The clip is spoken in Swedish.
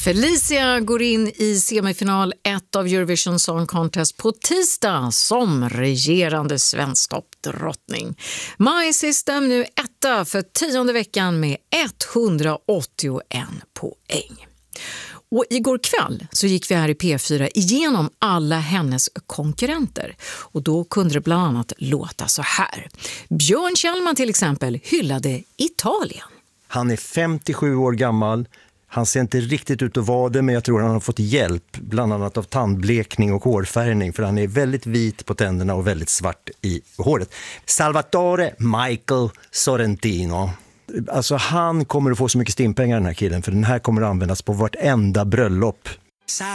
Felicia går in i semifinal 1 av Eurovision Song Contest på tisdag som regerande svensktoppdrottning. My System nu etta för 10:e veckan med 181 poäng. Och igår kväll så gick vi här i P4 igenom alla hennes konkurrenter. Och då kunde det bland annat låta så här. Björn Kjellman till exempel hyllade Italien. Han är 57 år gammal. Han ser inte riktigt ut att vara det, men jag tror han har fått hjälp bland annat av tandblekning och hårfärgning, för han är väldigt vit på tänderna och väldigt svart i håret. Salvatore Michael Sorrentino. Alltså han kommer att få så mycket stimpengar, den här killen, för den här kommer att användas på vartenda bröllop.